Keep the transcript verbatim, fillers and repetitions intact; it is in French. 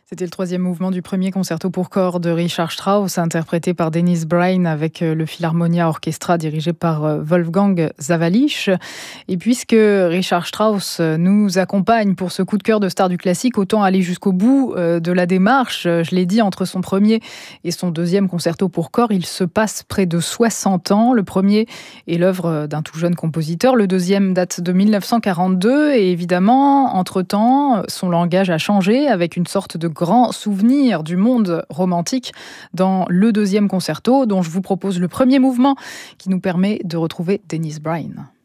C'était le troisième mouvement du premier concerto pour corps de Richard Strauss, interprété par Dennis Brain avec le Philharmonia Orchestra dirigé par Wolfgang Sawallisch. Et puisque Richard Strauss nous accompagne pour ce coup de cœur de star du classique, autant aller jusqu'au bout de la démarche. Je l'ai dit, entre son premier et son deuxième concerto pour corps, il se passe près de soixante ans. Le premier est l'œuvre d'un tout jeune compositeur, le deuxième date de mille neuf cent quarante-deux et évidemment, entre-temps, son langage a changé avec une sorte de grand souvenir du monde romantique dans le deuxième concerto dont je vous propose le premier mouvement qui nous permet de retrouver Dennis Brain.